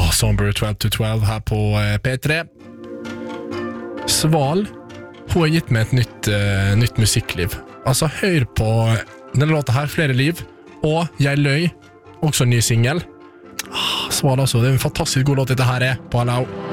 Somber 12 to 12 her på P3. Sval, hun har gitt meg et nytt musikkliv. Altså, hør på denne låta her, Flere liv, og Jeg løy, også en ny single. Sval altså, det er en fantastisk god låt dette her på Hallo.